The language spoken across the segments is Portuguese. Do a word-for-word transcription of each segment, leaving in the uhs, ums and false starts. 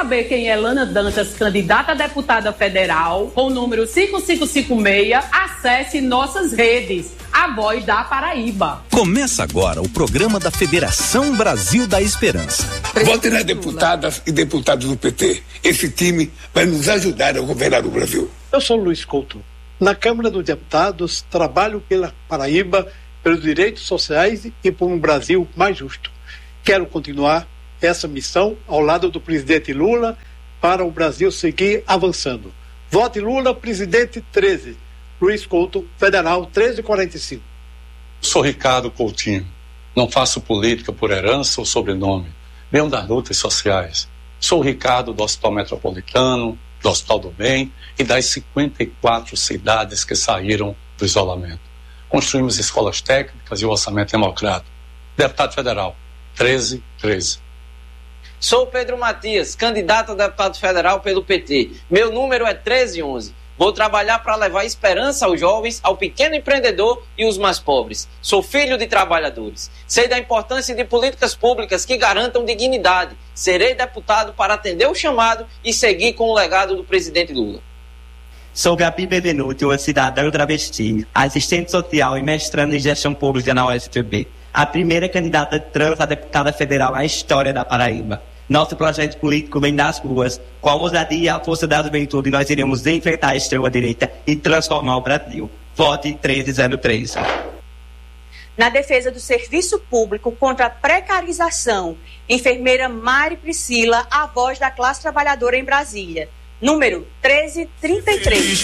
saber quem é Lana Dantas, candidata a deputada federal, com o número cinco cinco cinco seis, acesse nossas redes, a Voz da Paraíba. Começa agora o programa da Federação Brasil da Esperança. Vote nas deputadas e deputados do P T. Esse time vai nos ajudar a governar o Brasil. Eu sou Luiz Couto. Na Câmara dos Deputados, trabalho pela Paraíba, pelos direitos sociais e por um Brasil mais justo. Quero continuar essa missão ao lado do presidente Lula para o Brasil seguir avançando. Vote Lula, presidente treze. Luiz Couto, Federal treze quarenta e cinco. Sou Ricardo Coutinho. Não faço política por herança ou sobrenome. Venho das lutas sociais. Sou o Ricardo do Hospital Metropolitano, do Hospital do Bem e das cinquenta e quatro cidades que saíram do isolamento. Construímos escolas técnicas e o orçamento democrático. Deputado federal, treze treze. Sou Pedro Matias, candidato a deputado federal pelo P T. Meu número é treze onze. Vou trabalhar para levar esperança aos jovens, ao pequeno empreendedor e os mais pobres. Sou filho de trabalhadores. Sei da importância de políticas públicas que garantam dignidade. Serei deputado para atender o chamado e seguir com o legado do presidente Lula. Sou Gabi Bevenuti, uma cidadã travesti, assistente social e mestrando em gestão pública na U F P B. A primeira candidata trans a deputada federal na história da Paraíba. Nosso projeto político vem das ruas. Com a ousadia e a força da juventude, nós iremos enfrentar a extrema-direita e transformar o Brasil. Vote treze zero três. Na defesa do serviço público contra a precarização, enfermeira Mari Priscila, a voz da classe trabalhadora em Brasília. Número treze trinta e três.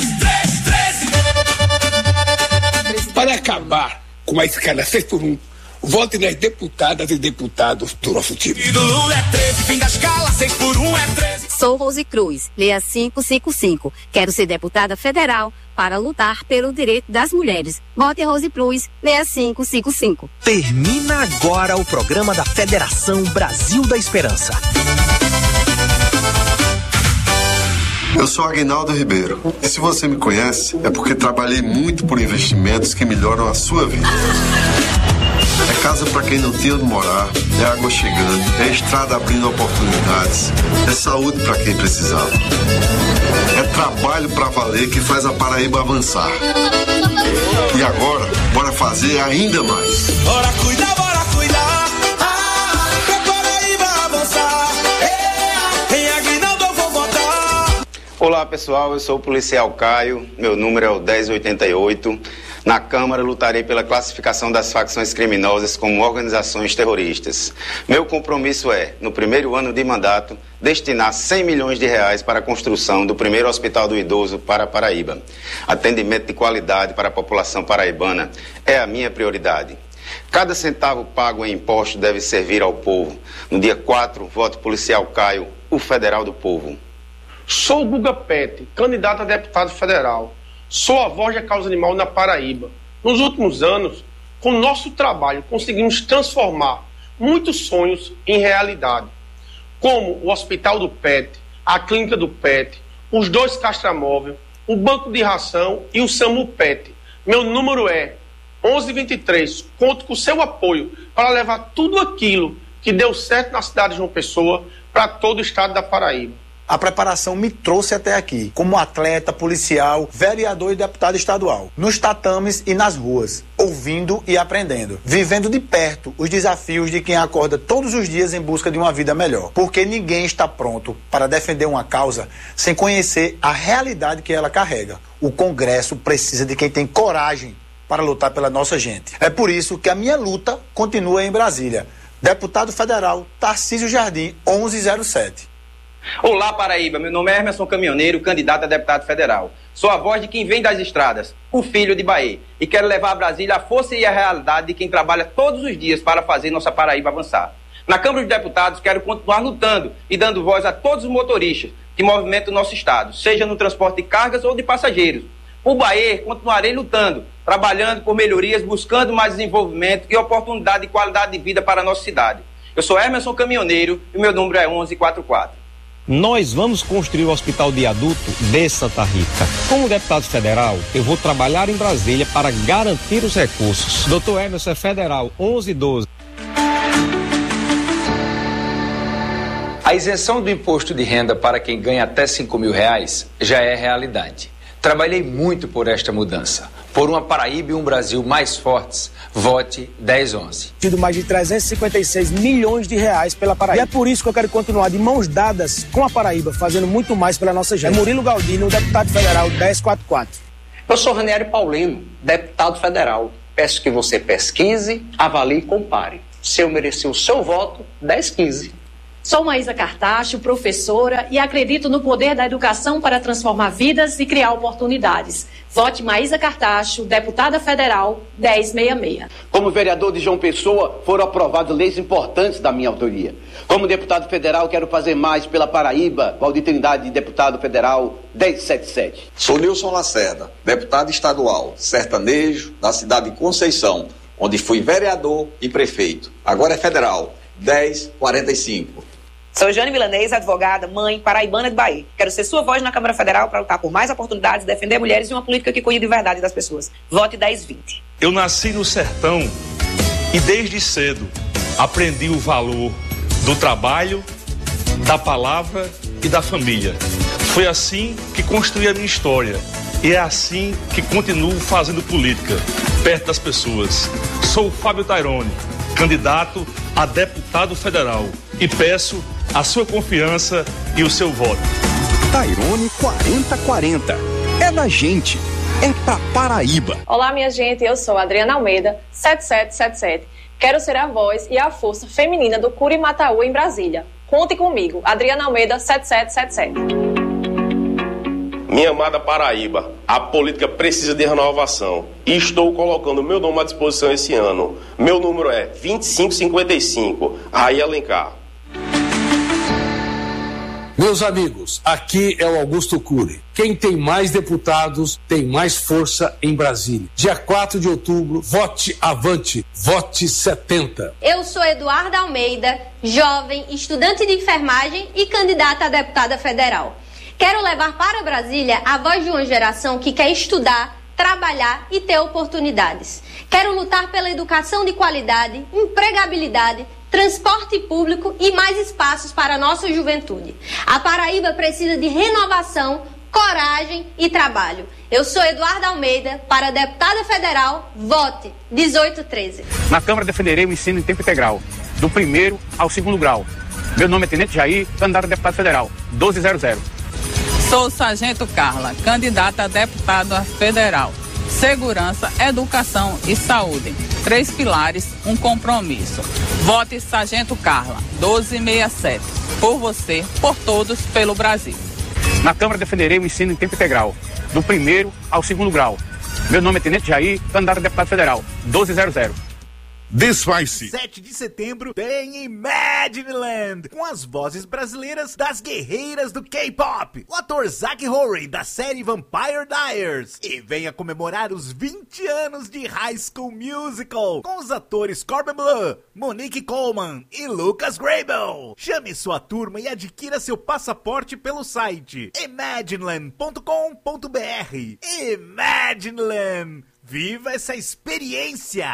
Para acabar com a escala seis por um, vote nas deputadas e deputados do nosso time. Sou Rose Cruz, leia cinco cinco cinco. Quero ser deputada federal para lutar pelo direito das mulheres. Vote Rose Cruz, leia cinco cinco cinco. Termina agora o programa da Federação Brasil da Esperança. Eu sou Aguinaldo Ribeiro. E se você me conhece, é porque trabalhei muito por investimentos que melhoram a sua vida. É casa para quem não tinha onde morar, é água chegando, é estrada abrindo oportunidades, é saúde para quem precisava. É trabalho para valer que faz a Paraíba avançar. E agora, bora fazer ainda mais. Bora cuidar, bora cuidar, ah, pra Paraíba avançar. É, em Aguinaldo eu vou votar. Olá pessoal, eu sou o policial Caio, meu número é o dez oitenta e oito. Na Câmara, lutarei pela classificação das facções criminosas como organizações terroristas. Meu compromisso é, no primeiro ano de mandato, destinar cem milhões de reais para a construção do primeiro Hospital do Idoso para a Paraíba. Atendimento de qualidade para a população paraibana é a minha prioridade. Cada centavo pago em imposto deve servir ao povo. No dia quatro, voto policial Caio, o federal do povo. Sou Guga Pete, candidato a deputado federal. Sou a voz da causa animal na Paraíba. Nos últimos anos, com nosso trabalho, conseguimos transformar muitos sonhos em realidade, como o Hospital do Pet, a Clínica do Pet, os dois castramóveis, o Banco de Ração e o SAMU Pet. Meu número é onze vinte e três. Conto com o seu apoio para levar tudo aquilo que deu certo na cidade de João Pessoa para todo o estado da Paraíba. A preparação me trouxe até aqui, como atleta, policial, vereador e deputado estadual, nos tatames e nas ruas, ouvindo e aprendendo, vivendo de perto os desafios de quem acorda todos os dias em busca de uma vida melhor, porque ninguém está pronto para defender uma causa sem conhecer a realidade que ela carrega. O Congresso precisa de quem tem coragem para lutar pela nossa gente. É por isso que a minha luta continua em Brasília. Deputado Federal Tarcísio Jardim, onze zero sete. Olá, Paraíba, meu nome é Emerson Caminhoneiro, candidato a deputado federal. Sou a voz de quem vem das estradas, o filho de Bahia, e quero levar a Brasília a força e a realidade de quem trabalha todos os dias para fazer nossa Paraíba avançar. Na Câmara dos Deputados, quero continuar lutando e dando voz a todos os motoristas que movimentam o nosso estado, seja no transporte de cargas ou de passageiros. Por Bahia, continuarei lutando, trabalhando por melhorias, buscando mais desenvolvimento e oportunidade de qualidade de vida para a nossa cidade. Eu sou Emerson Caminhoneiro e o meu número é onze quarenta e quatro. Nós vamos construir o Hospital de Adulto de Santa Rita. Como deputado federal, eu vou trabalhar em Brasília para garantir os recursos. doutor Emerson é federal, onze doze. A A isenção do imposto de renda para quem ganha até cinco mil reais já é realidade. Trabalhei muito por esta mudança. Por uma Paraíba e um Brasil mais fortes, vote dez onze. Tido mais de trezentos e cinquenta e seis milhões de reais pela Paraíba. E é por isso que eu quero continuar de mãos dadas com a Paraíba, fazendo muito mais pela nossa gente. É Murilo Galdino, deputado federal dez quarenta e quatro. Eu sou Ranieri Paulino, deputado federal. Peço que você pesquise, avalie e compare. Se eu mereci o seu voto, dez quinze. Sou Maísa Cartacho, professora, e acredito no poder da educação para transformar vidas e criar oportunidades. Vote Maísa Cartacho, deputada federal dez sessenta e seis. Como vereador de João Pessoa, foram aprovadas leis importantes da minha autoria. Como deputado federal, quero fazer mais pela Paraíba. Valdir Trindade, deputado federal dez setenta e sete. Sou Nilson Lacerda, deputado estadual, sertanejo, da cidade de Conceição, onde fui vereador e prefeito. Agora é federal, dez quarenta e cinco. Sou Jane Milanês, advogada, mãe, paraibana de Bahia. Quero ser sua voz na Câmara Federal para lutar por mais oportunidades, defender mulheres e uma política que cuide de verdade das pessoas. Vote dez vinte. Eu nasci no sertão e desde cedo aprendi o valor do trabalho, da palavra e da família. Foi assim que construí a minha história e é assim que continuo fazendo política, perto das pessoas. Sou o Fábio Tairone, candidato a deputado federal, e peço a sua confiança e o seu voto. Tairone quarenta quarenta. É da gente. É pra Paraíba. Olá, minha gente. Eu sou Adriana Almeida, sete sete sete sete. Quero ser a voz e a força feminina do Curimataú em Brasília. Conte comigo. Adriana Almeida, sete sete sete sete. Minha amada Paraíba, a política precisa de renovação e estou colocando meu nome à disposição esse ano. Meu número é vinte e cinco cinquenta e cinco, Raí Alencar. Meus amigos, aqui é o Augusto Cury. Quem tem mais deputados tem mais força em Brasília. Dia quatro de outubro, vote avante, vote setenta. Eu sou Eduarda Almeida, jovem, estudante de enfermagem e candidata a deputada federal. Quero levar para Brasília a voz de uma geração que quer estudar, trabalhar e ter oportunidades. Quero lutar pela educação de qualidade, empregabilidade, transporte público e mais espaços para a nossa juventude. A Paraíba precisa de renovação, coragem e trabalho. Eu sou Eduarda Almeida, para deputada federal, vote dezoito treze. Na Câmara defenderei o ensino em tempo integral, do primeiro ao segundo grau. Meu nome é Tenente Jair, candidato a deputado federal, doze zero zero. Sou Sargento Carla, candidata a deputada federal. Segurança, educação e saúde. Três pilares, um compromisso. Vote Sargento Carla, doze sessenta e sete. Por você, por todos, pelo Brasil. Na Câmara defenderei o ensino em tempo integral, do primeiro ao segundo grau. Meu nome é Tenente Jair, candidato a deputado federal, doze zero zero. Desfaz-se. sete de setembro tem Imagineland, com as vozes brasileiras das guerreiras do K-pop. O ator Zack Horry, da série Vampire Diaries. E venha comemorar os vinte anos de High School Musical, com os atores Corbin Bleu, Monique Coleman e Lucas Grabel. Chame sua turma e adquira seu passaporte pelo site imagineland ponto com ponto br. Imagineland. Viva essa experiência!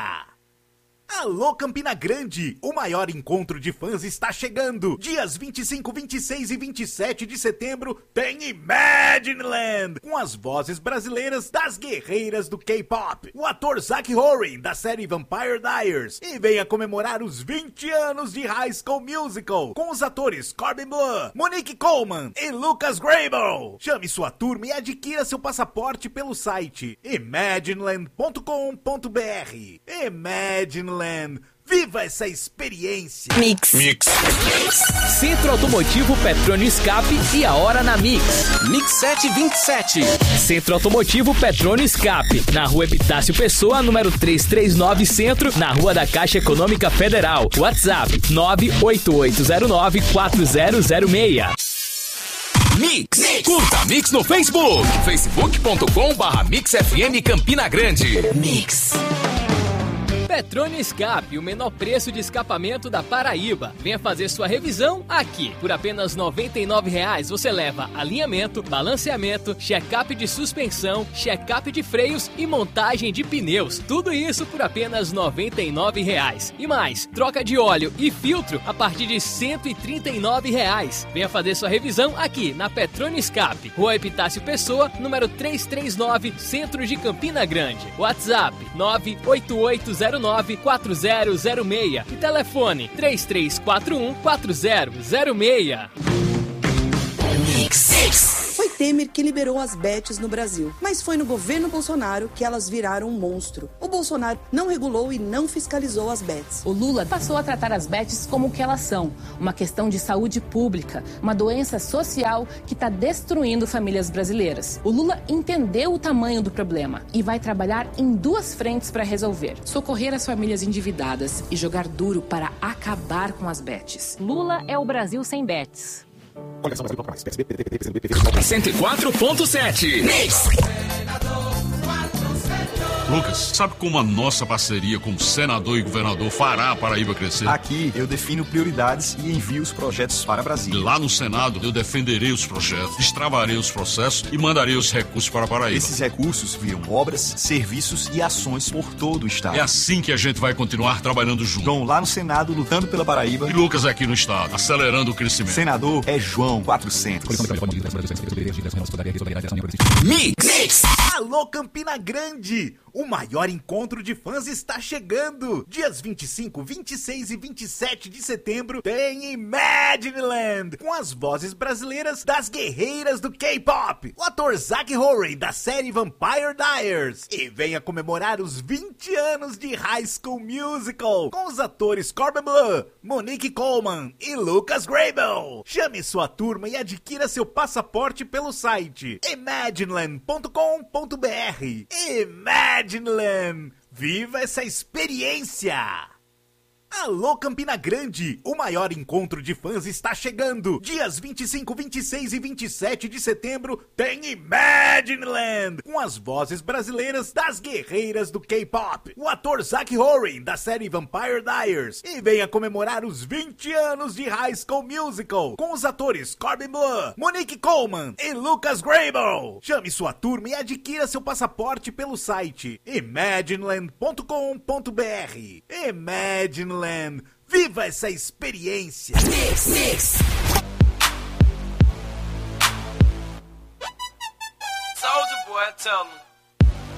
Alô Campina Grande, o maior encontro de fãs está chegando. Dias vinte e cinco, vinte e seis e vinte e sete de setembro tem Imagineland, com as vozes brasileiras das guerreiras do K-pop. O ator Zack Horry, da série Vampire Diaries. E venha comemorar os vinte anos de High School Musical, com os atores Corbin Bleu, Monique Coleman e Lucas Grabel. Chame sua turma e adquira seu passaporte pelo site imagineland ponto com ponto br. Imagineland. Viva essa experiência! Mix. Mix. Centro Automotivo Petrônio Escape e a hora na Mix. Mix sete e vinte e sete. Centro Automotivo Petrônio Escape. Na rua Epitácio Pessoa, número trezentos e trinta e nove Centro, na rua da Caixa Econômica Federal. WhatsApp nove oito oito zero nove quatro zero zero seis. Mix. Mix. Curta Mix no Facebook. facebook ponto com barra Mix F M Campina Grande. Mix. Petrone Escape, o menor preço de escapamento da Paraíba. Venha fazer sua revisão aqui. Por apenas noventa e nove reais você leva alinhamento, balanceamento, check-up de suspensão, check-up de freios e montagem de pneus. Tudo isso por apenas noventa e nove reais. E mais, troca de óleo e filtro a partir de cento e trinta e nove reais. Venha fazer sua revisão aqui na Petrone Escape, Rua Epitácio Pessoa, número trezentos e trinta e nove, Centro de Campina Grande. WhatsApp nove oito oito zero nove quatro zero zero seis e telefone três três quatro um quatro zero zero seis. Foi Temer que liberou as bets no Brasil, mas foi no governo Bolsonaro que elas viraram um monstro. O Bolsonaro não regulou e não fiscalizou as bets. O Lula passou a tratar as bets como o que elas são, uma questão de saúde pública, uma doença social que está destruindo famílias brasileiras. O Lula entendeu o tamanho do problema e vai trabalhar em duas frentes para resolver: socorrer as famílias endividadas e jogar duro para acabar com as bets. Lula é o Brasil sem bets. cento e quatro ponto sete. Lucas, sabe como a nossa parceria com o senador e governador fará a Paraíba crescer? Aqui eu defino prioridades e envio os projetos para Brasília. E lá no Senado eu defenderei os projetos, destravarei os processos e mandarei os recursos para a Paraíba. Esses recursos viram obras, serviços e ações por todo o estado. É assim que a gente vai continuar trabalhando junto. Dom lá no Senado lutando pela Paraíba. E Lucas aqui no estado, acelerando o crescimento. Senador é João quatrocentos. Mix! Alô Campina Grande! O maior encontro de fãs está chegando! Dias vinte e cinco, vinte e seis e vinte e sete de setembro tem Imagineland, com as vozes brasileiras das guerreiras do K-pop, o ator Zack Horan da série Vampire Diaries, e venha comemorar os vinte anos de High School Musical, com os atores Corbin Bleu, Monique Coleman e Lucas Grabel. Chame sua turma e adquira seu passaporte pelo site imagineland ponto com ponto br. Imagineland! Viva essa experiência! Alô Campina Grande, o maior encontro de fãs está chegando. Dias vinte e cinco, vinte e seis e vinte e sete de setembro tem Imagineland, com as vozes brasileiras das guerreiras do K-pop, o ator Zack Horan da série Vampire Diaries, e venha comemorar os vinte anos de High School Musical, com os atores Corbin Bleu, Monique Coleman e Lucas Grabel. Chame sua turma e adquira seu passaporte pelo site imagineland ponto com ponto br. Imagineland, viva essa experiência! Mix, mix. Soldier boy, tell me.